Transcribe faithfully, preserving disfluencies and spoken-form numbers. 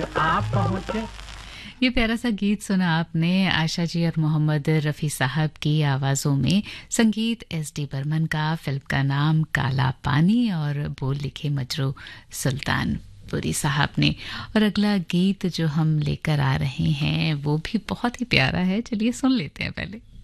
आप पहुंचे। ये प्यारा सा गीत सुना आपने आशा जी और मोहम्मद रफ़ी साहब की आवाज़ों में। संगीत एस डी बर्मन का, फिल्म का नाम काला पानी और बोल लिखे मजरू सुल्तानपुरी साहब ने। और अगला गीत जो हम लेकर आ रहे हैं वो भी बहुत ही प्यारा है, चलिए सुन लेते हैं पहले।